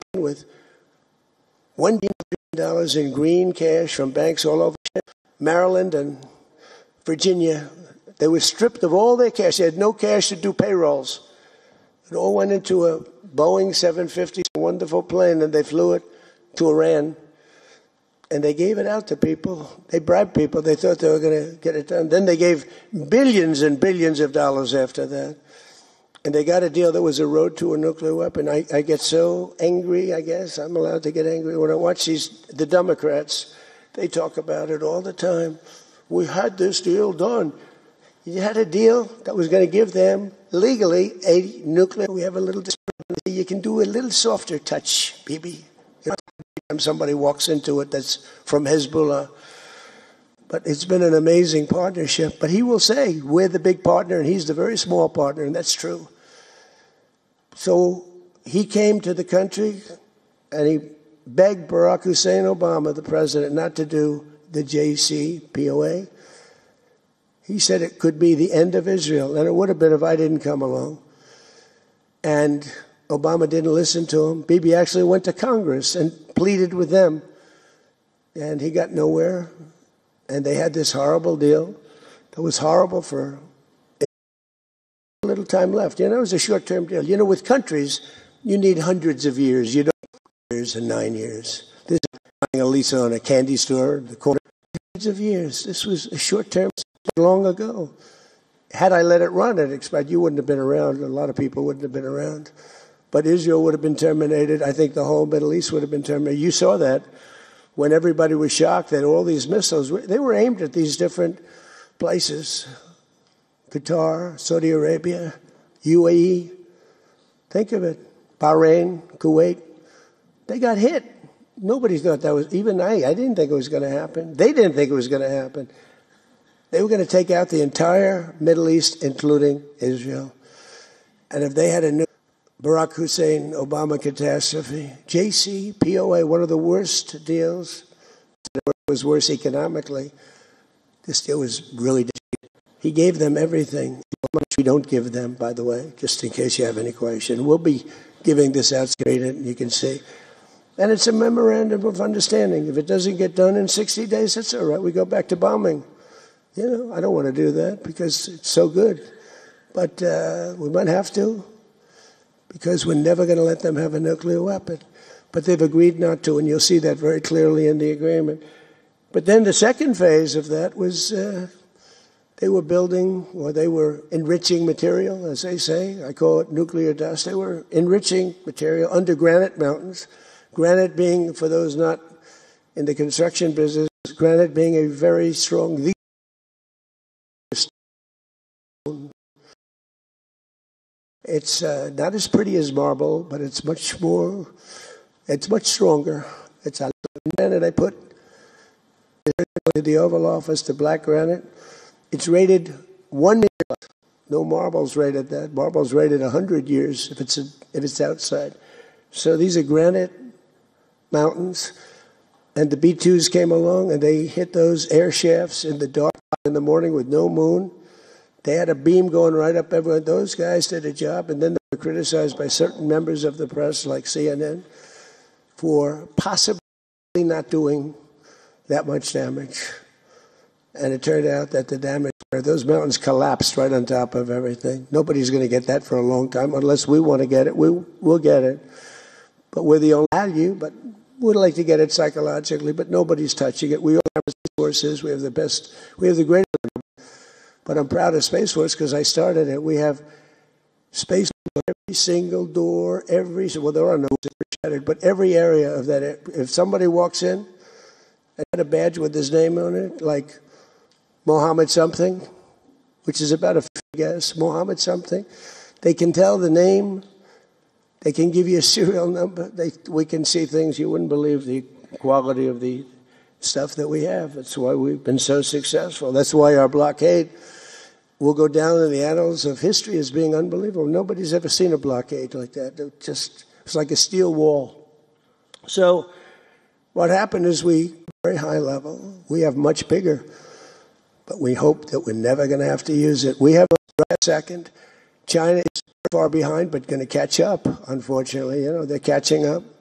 with $1 billion in green cash from banks all over Maryland and Virginia. They were stripped of all their cash. They had no cash to do payrolls. It all went into a Boeing 750, a wonderful plane, and they flew it to Iran. And they gave it out to people. They bribed people. They thought they were going to get it done. Then they gave billions and billions of dollars after that. And they got a deal that was a road to a nuclear weapon. I get so angry, I guess. I'm allowed to get angry. When I watch the Democrats, they talk about it all the time. We had this deal done. You had a deal that was going to give them legally a nuclear. We have a little disparity. You can do a little softer touch, Bibi. Somebody walks into it that's from Hezbollah. But it's been an amazing partnership. But he will say, we're the big partner, and he's the very small partner, and that's true. So he came to the country, and he begged Barack Hussein Obama, the president, not to do the JCPOA. He said it could be the end of Israel, and it would have been if I didn't come along. And Obama didn't listen to him. Bibi actually went to Congress and pleaded with them, and he got nowhere. And they had this horrible deal that was horrible for a little time left. It was a short-term deal. With countries, you need hundreds of years. You don't need years and 9 years. This is buying a Lisa on a candy store, the corner. Hundreds of years. This was a short-term, long ago. Had I let it run, I'd expect you wouldn't have been around. A lot of people wouldn't have been around. But Israel would have been terminated. I think the whole Middle East would have been terminated. You saw that. When everybody was shocked that all these missiles, they were aimed at these different places. Qatar, Saudi Arabia, UAE. Think of it. Bahrain, Kuwait. They got hit. Nobody thought that was, even I didn't think it was going to happen. They didn't think it was going to happen. They were going to take out the entire Middle East, including Israel. And if they had a new Barack Hussein Obama catastrophe, JCPOA, one of the worst deals. It was worse economically. This deal was really difficult. He gave them everything. How much we don't give them, by the way, just in case you have any question. We'll be giving this out, and you can see. And it's a memorandum of understanding. If it doesn't get done in 60 days, that's all right. We go back to bombing. I don't want to do that because it's so good. But we might have to, because we're never going to let them have a nuclear weapon. But they've agreed not to, and you'll see that very clearly in the agreement. But then the second phase of that was they were building, or they were enriching material, as they say. I call it nuclear dust. They were enriching material under granite mountains. Granite being, for those not in the construction business, granite being a very strong, it's not as pretty as marble, but it's much stronger. It's a granite I put in the Oval Office, the black granite. It's rated 1 year. No marble's rated that. Marble's rated 100 years if it's outside. So these are granite mountains, and the B-2s came along and they hit those air shafts in the dark in the morning with no moon. They had a beam going right up everywhere. Those guys did a job, and then they were criticized by certain members of the press, like CNN, for possibly not doing that much damage. And it turned out that the damage, those mountains collapsed right on top of everything. Nobody's going to get that for a long time unless we want to get it. We'll get it. But we're the only value, but we'd like to get it psychologically, but nobody's touching it. We all have resources. We have the best. We have the greatest. But I'm proud of Space Force because I started it. We have space every single door, well, there are no shattered, but every area of that. If somebody walks in and had a badge with his name on it, like Mohammed something, which is about a guess, Mohammed something, they can tell the name. They can give you a serial number. We can see things you wouldn't believe the quality of the stuff that we have. That's why we've been so successful. That's why our blockade will go down in the annals of history as being unbelievable. Nobody's ever seen a blockade like that. It's like a steel wall. So what happened is very high level. We have much bigger, but we hope that we're never going to have to use it. We have a second. China is far behind, but going to catch up, unfortunately. They're catching up.